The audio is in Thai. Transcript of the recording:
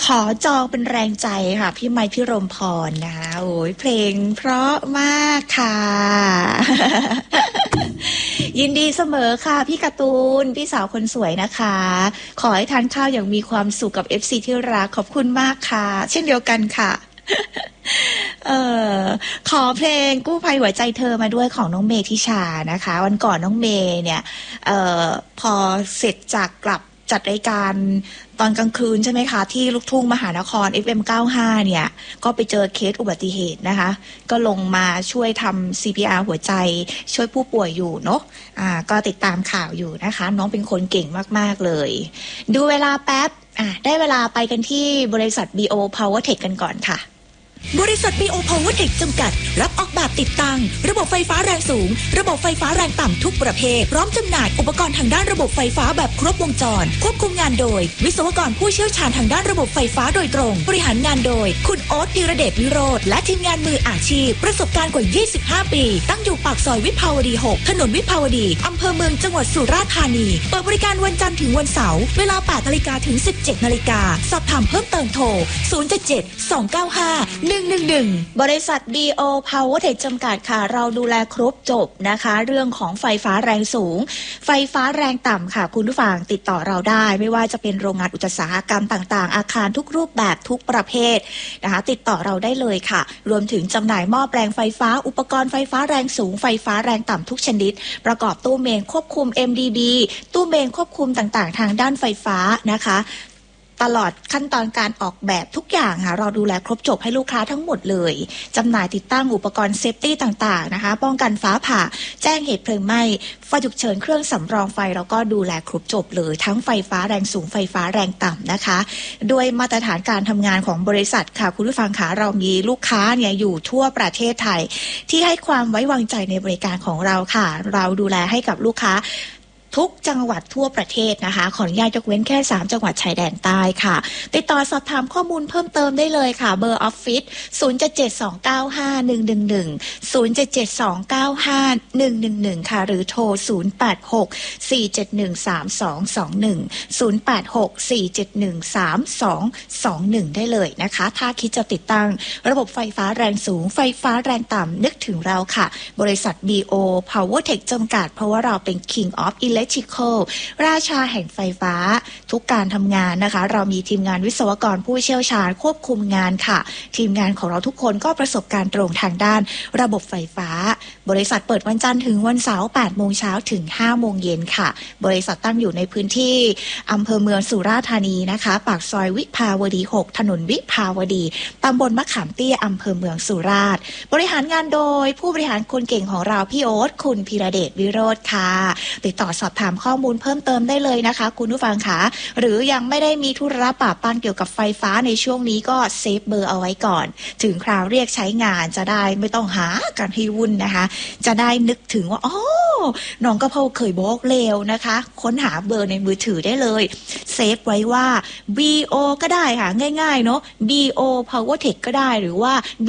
ขอจองเป็นแรงใจค่ะพี่ไมค์พี่รมพรนะคะโอ้ยเพลงเพราะมากค่ะ ยินดีเสมอค่ะพี่การ์ตูนพี่สาวคนสวยนะคะขอให้ทานข้าวอย่างมีความสุขกับ FC ที่รักขอบคุณมากค่ะเช่นเดียวกันค่ะ ขอเพลงกู้ภัยหัวใจเธอมาด้วยของน้องเมธิชานะคะวันก่อนน้องเมย์เนี่ยพอเสร็จจากกลับจัดรายการตอนกลางคืนใช่ไหมคะที่ลูกทุ่งมหานคร FM 95เนี่ยก็ไปเจอเคสอุบัติเหตุนะคะก็ลงมาช่วยทำ CPR หัวใจช่วยผู้ป่วยอยู่เนาะก็ติดตามข่าวอยู่นะคะน้องเป็นคนเก่งมากๆเลยดูเวลาแป๊บได้เวลาไปกันที่บริษัท BO Powertech กันก่อนค่ะบริษัท BO Powertech จำกัดรับออกแบบติดตั้งระบบไฟฟ้าแรงสูงระบบไฟฟ้าแรงต่ำทุกประเภทพร้อมจำหน่ายอุปกรณ์ทางด้านระบบไฟฟ้าแบบครบวงจรควบคุมงานโดยวิศวกรผู้เชี่ยวชาญทางด้านระบบไฟฟ้าโดยตรงบริหารงานโดยคุณโอ๊ต ธีรเดช วิโรจน์และทีมงานมืออาชีพประสบการณ์กว่า 25 ปีตั้งอยู่ปากซอยวิภาวดี 6 ถนนวิภาวดีอำเภอเมืองจังหวัดสุราษฎร์ธานีเปิดบริการวันจันทร์ถึงวันเสาร์เวลา 8 นาฬิกาถึง 17 นาฬิกาสอบถามเพิ่มเติมโทร 077-295-111 บริษัท BO Powertech จำกัดค่ะเราดูแลครบจบนะคะเรื่องของไฟฟ้าแรงสูงไฟฟ้าแรงต่ำค่ะคุณผู้ฟังติดต่อเราได้ไม่ว่าจะเป็นโรงงานอุตสาหกรรมต่างๆอาคารทุกรูปแบบทุกประเภทนะคะติดต่อเราได้เลยค่ะรวมถึงจำหน่ายหม้อแปลงไฟฟ้าอุปกรณ์ไฟฟ้าแรงสูงไฟฟ้าแรงต่ำทุกชนิดประกอบตู้เมนควบคุม MDB ตู้เมนควบคุมต่างๆทางด้านไฟฟ้านะคะตลอดขั้นตอนการออกแบบทุกอย่างค่ะเราดูแลครบจบให้ลูกค้าทั้งหมดเลยจำหน่ายติดตั้งอุปกรณ์เซฟตี้ต่างๆนะคะป้องกันฟ้าผ่าแจ้งเหตุเพลิงไหม้ไฟฉุกเฉินเครื่องสำรองไฟเราก็ดูแลครบจบเลยทั้งไฟฟ้าแรงสูงไฟฟ้าแรงต่ำนะคะด้วยมาตรฐานการทำงานของบริษัทค่ะคุณผู้ฟังคะเรามีลูกค้าเนี่ยอยู่ทั่วประเทศไทยที่ให้ความไว้วางใจในบริการของเราค่ะเราดูแลให้กับลูกค้าทุกจังหวัดทั่วประเทศนะคะขออนุญาตยกเว้นแค่3จังหวัดชายแดนใต้ค่ะติดต่อสอบถามข้อมูลเพิ่มเติมได้เลยค่ะเบอร์ออฟฟิศ077295111 077295111ค่ะหรือโทร086-471-3221 ได้เลยนะคะถ้าคิดจะติดตั้งระบบไฟฟ้าแรงสูงไฟฟ้าแรงต่ำนึกถึงเราค่ะบริษัท BO Powertech จำกัดเพราะว่าเราเป็น King of Electrical ราชาแห่งไฟฟ้าทุกการทำงานนะคะเรามีทีมงานวิศวกรผู้เชี่ยวชาญควบคุมงานค่ะทีมงานของเราทุกคนก็ประสบการณ์ตรงทางด้านระบบไฟฟ้าบริษัทเปิดวันจันทร์ถึงวันเสาร์ 8 โมงเช้าถึง 5 โมงเย็นค่ะบริษัทตั้งอยู่ในพื้นที่อำเภอเมืองสุราษฎร์ธานีนะคะปากซอยวิภาวดี 6 ถนนวิภาวดีตำบลมะขามเตี้ยอำเภอเมืองสุราษฎร์บริหารงานโดยผู้บริหารคนเก่งของเราพี่โอ๊ตคุณพีระเดช วิโรจน์ค่ะติดต่อสอบถามข้อมูลเพิ่มเติมได้เลยนะคะคุณผู้ฟังค่ะหรือยังไม่ได้มีธุระปะปังเกี่ยวกับไฟฟ้าในช่วงนี้ก็เซฟเบอร์เอาไว้ก่อนถึงคราวเรียกใช้งานจะได้ไม่ต้องหากันให้วุ่นนะคะจะได้นึกถึงว่าอ๋อน้องกะเพราเคยบอกเลวนะคะค้นหาเบอร์ในมือถือได้เลยเซฟไว้ว่า BO ก็ได้ค่ะง่ายๆเนาะ BO Powertech ก็ได้หรือว่า